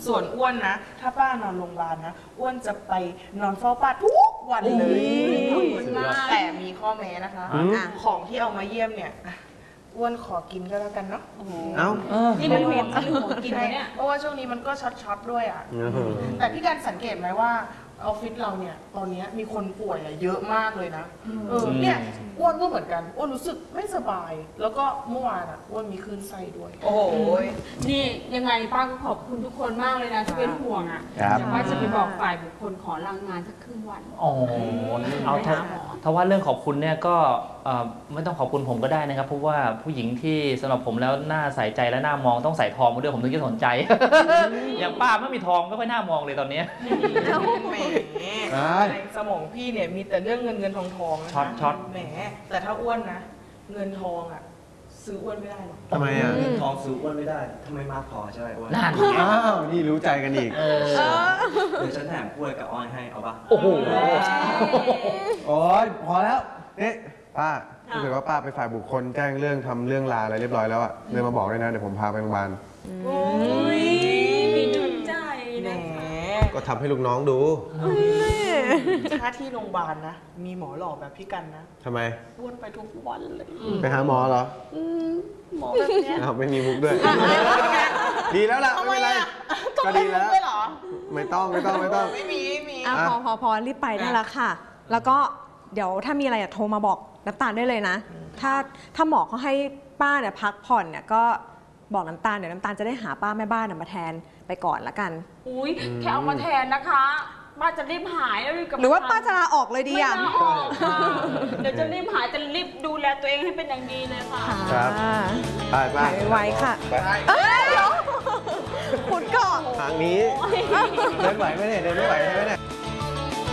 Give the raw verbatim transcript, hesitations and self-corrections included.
ส่วนอ้วนนะถ้าป้านอนโรงพยาบาลนะอ้วนจะไปนอนเฝ้าป้าทุกวันเลยแต่มีข้อแม้นะคะของที่เอามาเยี่ยมเนี่ยอ้วนขอกินก็แล้วกันเนาะเอ้านี่เป็นห่วงเป็นห่วงกินเนี่ยเพราะว่าช่วงนี้มันก็ช็อตๆด้วยอ่ะแต่พี่การสังเกตไหมว่าออฟฟิศเราเนี่ยตอนนี้มีคนป่วยเยอะมากเลยนะเออเนี่ยอ้วนก็เหมือนกันอ้วนรู้สึกไม่สบายแล้วก็เมื่อวานอ่ะอ้วนมีคลื่นไส้ด้วยโอ้โหนี่ยังไงป้าก็ขอบคุณทุกคนมากเลยนะที่เป็นห่วงอ่ะป้าจะไปบอกฝ่ายบุคคลขอลางงานสักครึ่งวันอ๋อเอาถ้าถ้าว่าเรื่องขอบคุณเนี่ยก็ไม่ต้องขอบคุณผมก็ได้นะครับเพราะว่าผู้หญิงที่สำหรับผมแล้วหน้าใส่ใจและหน้ามองต้องใส่ทองมาด้วยผมถึงจะสนใจอย่างป้าไม่มีทองไม่ค่อยหน้ามองเลยตอนนี้แหมในสมองพี่เนี่ยมีแต่เรื่องเงินเงินทองทองนะช็อตช็อตแหมแต่ถ้าอ้วนนะเงินทองอ่ะซื้ออ้วนไม่ได้หรอกทำไมอ่ะเงินทองซื้ออ้วนไม่ได้ทำไมมากพอใช่ไหมอ้วนนั่นอ้าวนี่รู้ใจกันอีกเดี๋ยวฉันแถมกล้วยกับอ้อยให้เอาปะโอ้โหโอ้ยพอแล้วนี่ป้าถ้าเกิดว่าป้าไปฝ่ายบุคคลแจ้งเรื่องทำเรื่องลาอะไรเรียบร้อยแล้วอ่ะเดินมาบอกเลยนะเดี๋ยวผมพาไปโรงพยาบาลมีน้ำใจนะก็ทำให้ลูกน้องดูถ้าที่โรงพยาบาลนะมีหมอหล่อแบบพี่กันนะทำไมอ้วนไปทุกวันเลยไปหาหมอเหรอหมอแบบนี้ไม่มีมุกด้วยดีแล้วล่ะไม่เป็นไรก็ดีแล้วไม่ต้องไม่ต้องไม่ต้องไม่มีไม่มีพอพอพอรีบไปได้แล้วค่ะแล้วก็เดี๋ยวถ้ามีอะไรโทรมาบอกน้ำตาลได้เลยนะถ้าถ้าหมอเขาให้ป้าเนี่ยพักผ่อนเนี่ยก็บอกน้ำตาลเดี๋ยวน้ำตาลจะได้หาป้าแม่บ้านมาแทนไปก่อนละกันอุ้ยแค่เอามาแทนนะคะป้าจะรีบหายแล้วรีบกลับหรือว่าป้าจะลาออกเลยดีอ่ะไม่ลาออกค่ะเดี๋ยวจะรีบหายจะรีบดูแลตัวเองให้เป็นอย่างดีเลยค่ะครับไปไปไวค่ะเอ้ยเดี๋ยวคุณก่อนทางนี้เดินไหวไหมเนี่ยเดินไม่ไหวใช่ไหมเนี่ย